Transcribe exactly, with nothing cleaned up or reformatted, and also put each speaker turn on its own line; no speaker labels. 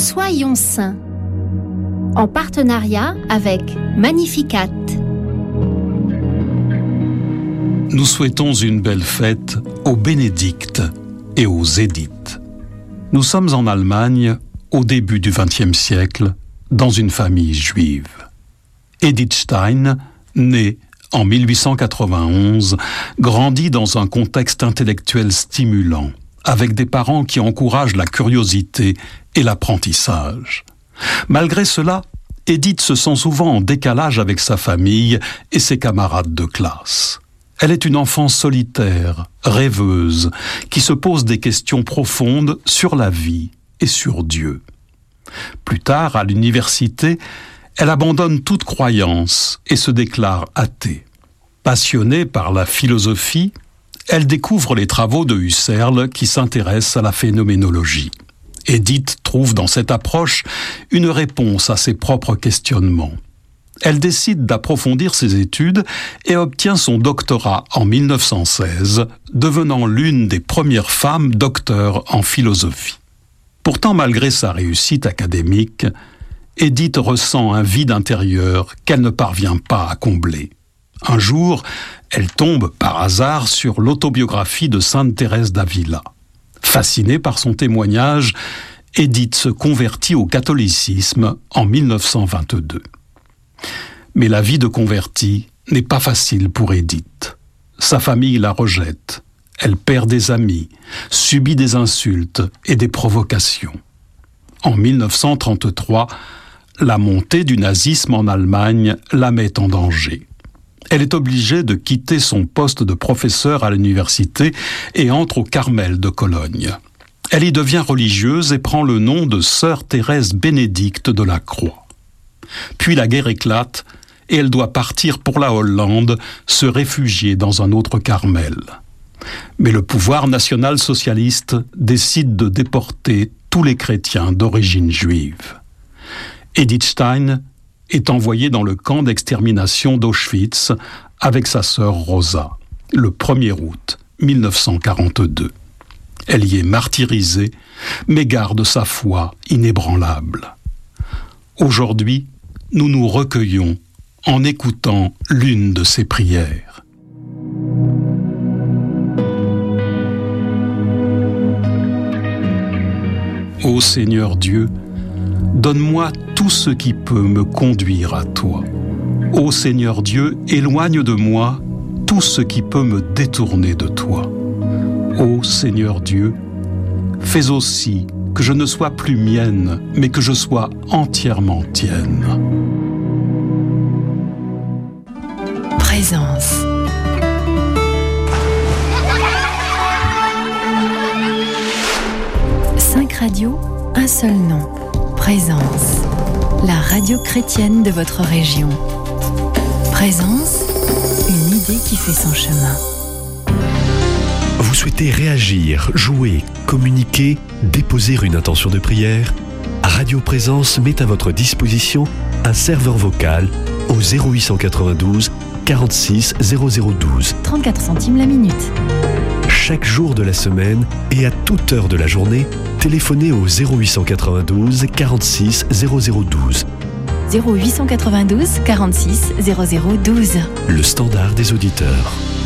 Soyons saints, en partenariat avec Magnificat.
Nous souhaitons une belle fête aux Bénédictes et aux Édith. Nous sommes en Allemagne au début du vingtième siècle, dans une famille juive. Edith Stein, née en mille huit cent quatre-vingt-onze, grandit dans un contexte intellectuel stimulant, avec des parents qui encouragent la curiosité et l'apprentissage. Malgré cela, Edith se sent souvent en décalage avec sa famille et ses camarades de classe. Elle est une enfant solitaire, rêveuse, qui se pose des questions profondes sur la vie et sur Dieu. Plus tard, à l'université, elle abandonne toute croyance et se déclare athée. Passionnée par la philosophie, elle découvre les travaux de Husserl qui s'intéressent à la phénoménologie. Edith trouve dans cette approche une réponse à ses propres questionnements. Elle décide d'approfondir ses études et obtient son doctorat en mille neuf cent seize, devenant l'une des premières femmes docteurs en philosophie. Pourtant, malgré sa réussite académique, Edith ressent un vide intérieur qu'elle ne parvient pas à combler. Un jour, elle tombe par hasard sur l'autobiographie de Sainte Thérèse d'Avila. Fascinée par son témoignage, Edith se convertit au catholicisme en mille neuf cent vingt-deux. Mais la vie de convertie n'est pas facile pour Edith. Sa famille la rejette, elle perd des amis, subit des insultes et des provocations. En mille neuf cent trente-trois, la montée du nazisme en Allemagne la met en danger. Elle est obligée de quitter son poste de professeur à l'université et entre au Carmel de Cologne. Elle y devient religieuse et prend le nom de Sœur Thérèse Bénédicte de la Croix. Puis la guerre éclate et elle doit partir pour la Hollande, se réfugier dans un autre Carmel. Mais le pouvoir national-socialiste décide de déporter tous les chrétiens d'origine juive. Edith Stein est envoyée dans le camp d'extermination d'Auschwitz avec sa sœur Rosa, le premier août mille neuf cent quarante-deux. Elle y est martyrisée, mais garde sa foi inébranlable. Aujourd'hui, nous nous recueillons en écoutant l'une de ses prières. Ô Seigneur Dieu, donne-moi tout ce qui peut me conduire à toi. Ô Seigneur Dieu, éloigne de moi tout ce qui peut me détourner de toi. Ô Seigneur Dieu, fais aussi que je ne sois plus mienne, mais que je sois entièrement tienne.
Présence. Cinq radios, un seul nom. Présence. La radio chrétienne de votre région. Présence, une idée qui fait son chemin.
Vous souhaitez réagir, jouer, communiquer, déposer une intention de prière? Radio Présence met à votre disposition un serveur vocal au zéro huit cent quatre-vingt-douze quarante-six zéro zéro douze.
trente-quatre centimes la minute.
Chaque jour de la semaine et à toute heure de la journée, téléphonez au zéro huit cent quatre-vingt-douze quarante-six zéro zéro douze.
zéro huit cent quatre-vingt-douze quarante-six zéro zéro douze.
Le standard des auditeurs.